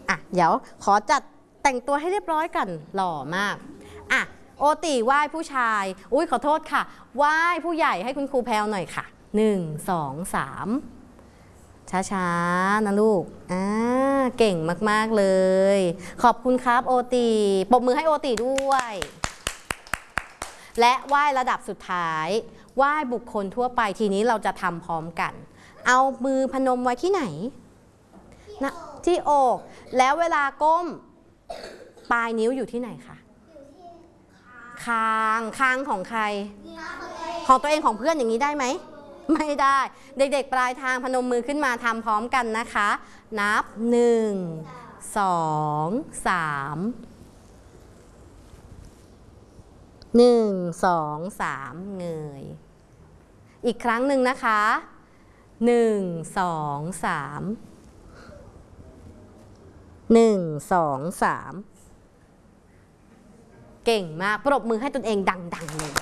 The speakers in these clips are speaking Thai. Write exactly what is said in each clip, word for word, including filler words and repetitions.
อ่ะเดี๋ยวขอจัดแต่งตัวให้เรียบร้อยกันหล่อมากอ่ะโอติไหว้ผู้ชายอุ้ยขอโทษค่ะไหว้ผู้ใหญ่ให้คุณครูแพลวหน่อยค่ะหนึ่งสองสามช้าๆนะลูกอ่าเก่งมากๆเลยขอบคุณครับโอติปรบมือให้โอติด้วยและไหว้ระดับสุดท้ายไหว้บุคคลทั่วไปทีนี้เราจะทำพร้อมกันเอามือพนมไว้ที่ไหนนะที่อกแล้วเวลาก้มปลายนิ้วอยู่ที่ไหนคะคางคางของใครของตัวเองของเพื่อนอย่างนี้ได้ไหมไม่ได้เด็กๆปลายทางพนมมือขึ้นมาทำพร้อมกันนะคะนับหนึ่งสองสามหนึ่งสองสามเงยอีกครั้งหนึ่งนะคะหนึ่งสองสามหนึ่งสองสามเก่งมากปรบมือให้ตนเองดังๆเลย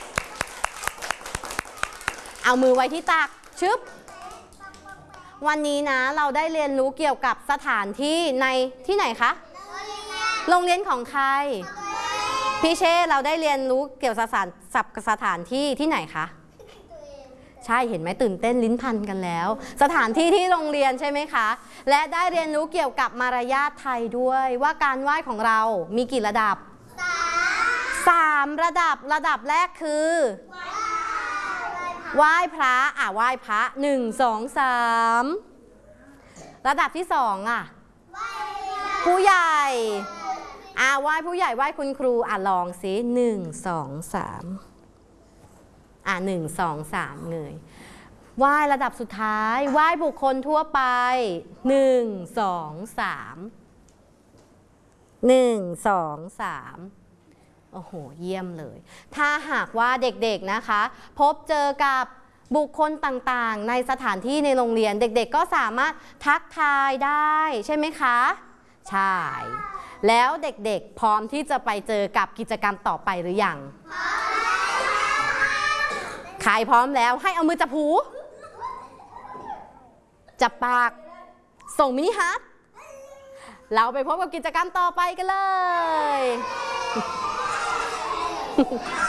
เอามือไว้ที่ตักชึบวันนี้นะเราได้เรียนรู้เกี่ยวกับสถานที่ในที่ไหนคะโรงเรียนของใครพี่เช่เราได้เรียนรู้เกี่ยวกับสถานสถานที่ที่ไหนคะใช่เห็นไหมตื่นเต้นลิ้นพันกันแล้วสถานที่ที่โรงเรียนใช่ไหมคะและได้เรียนรู้เกี่ยวกับมารยาทไทยด้วยว่าการไหว้ของเรามีกี่ระดับสามระดับระดับแรกคือไหว้พระอ่ะไหว้พระหนึ่งสองสามระดับที่สองอ่ะผู้ใหญ่อ่ะไหว้ผู้ใหญ่ไหว้คุณครูอ่ะลองสิหนึ่งสองสามอ่ะหนึ่งสองสามเงยไหว้ระดับสุดท้ายไหว้บุคคลทั่วไปหนึ่งสองสามหนึ่งสองสามโอ้โหเยี่ยมเลยถ้าหากว่าเด็กๆนะคะพบเจอกับบุคคลต่างๆในสถานที่ในโรงเรียนเด็กๆก็สามารถทักทายได้ใช่ไหมคะใช่แล้วเด็กๆพร้อมที่จะไปเจอกับกิจกรรมต่อไปหรือยังใครพร้อมแล้วให้เอามือจับหูจับปากส่งมินิฮาร์ทเราไปพบกับกิจกรรมต่อไปกันเลย